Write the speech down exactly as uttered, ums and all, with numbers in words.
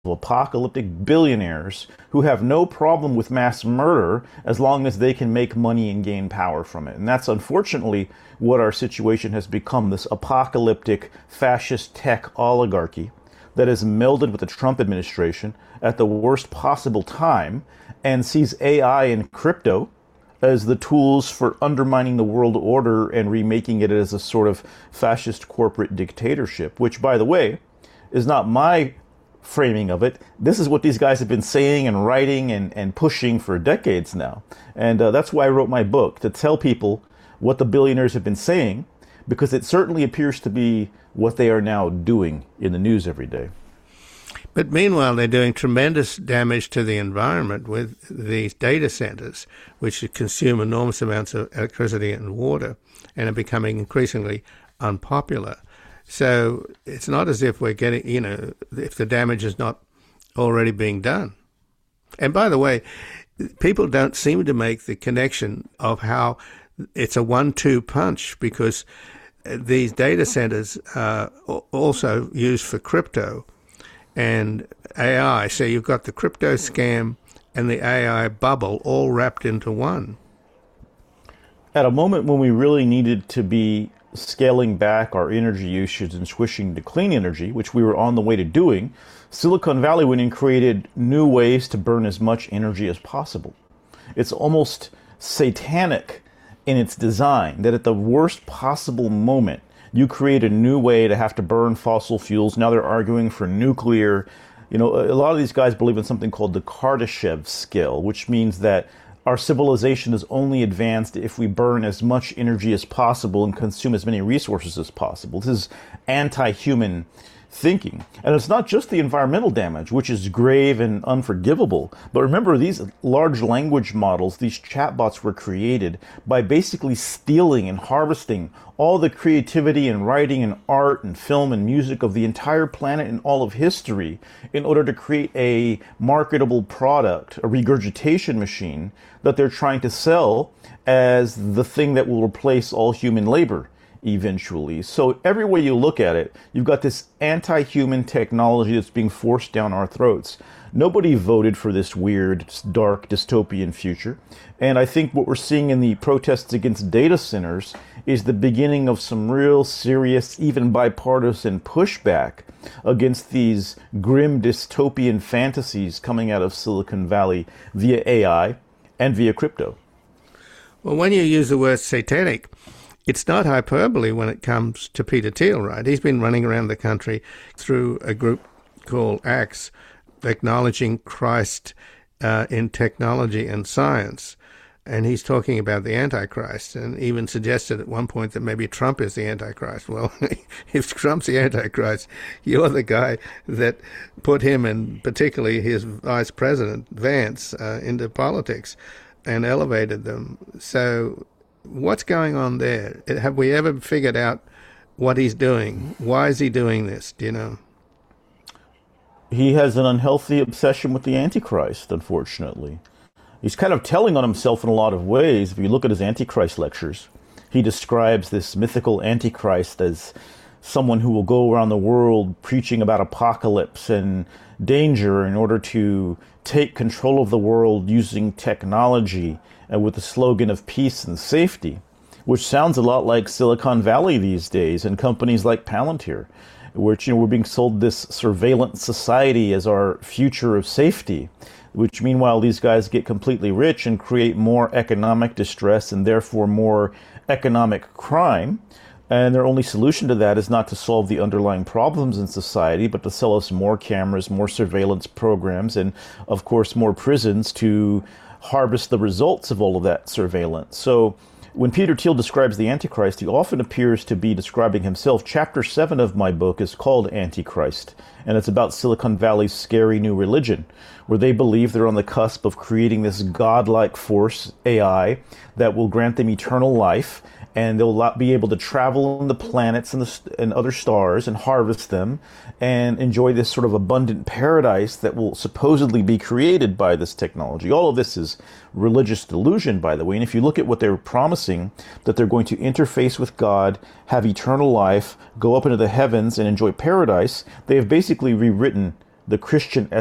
apocalyptic billionaires who have no problem with mass murder as long as they can make money and gain power from it. And that's unfortunately what our situation has become, this apocalyptic fascist tech oligarchy that is melded with the Trump administration at the worst possible time and sees A I and crypto as the tools for undermining the world order and remaking it as a sort of fascist corporate dictatorship, which, by the way, is not my framing of it. This is what these guys have been saying and writing and, and pushing for decades now. And uh, that's why I wrote my book, to tell people what the billionaires have been saying, because it certainly appears to be what they are now doing in the news every day. But meanwhile, they're doing tremendous damage to the environment with these data centers, which consume enormous amounts of electricity and water and are becoming increasingly unpopular. So it's not as if we're getting, you know, if the damage is not already being done. And by the way, people don't seem to make the connection of how it's a one two punch, because these data centers are also used for crypto and A I. So you've got the crypto scam and the A I bubble all wrapped into one. At a moment when we really needed to be scaling back our energy usage and switching to clean energy, which we were on the way to doing, Silicon Valley went and created new ways to burn as much energy as possible. It's almost satanic in its design that at the worst possible moment, you create a new way to have to burn fossil fuels. Now they're arguing for nuclear. You know, a lot of these guys believe in something called the Kardashev scale, which means that our civilization is only advanced if we burn as much energy as possible and consume as many resources as possible. This is anti-human thinking. And it's not just the environmental damage, which is grave and unforgivable. But remember, these large language models, these chatbots, were created by basically stealing and harvesting all the creativity and writing and art and film and music of the entire planet and all of history in order to create a marketable product, a regurgitation machine that they're trying to sell as the thing that will replace all human labor eventually. So every way you look at it, you've got this anti-human technology that's being forced down our throats. Nobody voted for this weird, dark, dystopian future. And I think what we're seeing in the protests against data centers is the beginning of some real serious, even bipartisan pushback against these grim dystopian fantasies coming out of Silicon Valley via A I and via crypto. Well, when you use the word satanic, it's not hyperbole when it comes to Peter Thiel, right? He's been running around the country through a group called ACTS, Acknowledging Christ uh, in Technology and Science. And he's talking about the Antichrist, and even suggested at one point that maybe Trump is the Antichrist. Well, if Trump's the Antichrist, you're the guy that put him, and particularly his vice president, Vance, uh, into politics and elevated them. So what's going on there? Have we ever figured out what he's doing? Why is he doing this? Do you know? He has an unhealthy obsession with the Antichrist, unfortunately. He's kind of telling on himself in a lot of ways. If you look at his Antichrist lectures, he describes this mythical Antichrist as someone who will go around the world preaching about apocalypse and danger in order to take control of the world using technology and with the slogan of peace and safety, which sounds a lot like Silicon Valley these days and companies like Palantir, which, you know, we're being sold this surveillance society as our future of safety, which meanwhile these guys get completely rich and create more economic distress and therefore more economic crime. And their only solution to that is not to solve the underlying problems in society, but to sell us more cameras, more surveillance programs, and of course more prisons to harvest the results of all of that surveillance. So when Peter Thiel describes the Antichrist, he often appears to be describing himself. Chapter seven of my book is called Antichrist, and it's about Silicon Valley's scary new religion, where they believe they're on the cusp of creating this godlike force, A I, that will grant them eternal life, and they'll be able to travel on the planets and, the, and other stars and harvest them and enjoy this sort of abundant paradise that will supposedly be created by this technology. All of this is religious delusion, by the way. And if you look at what they're promising, that they're going to interface with God, have eternal life, go up into the heavens and enjoy paradise, they have basically rewritten the Christian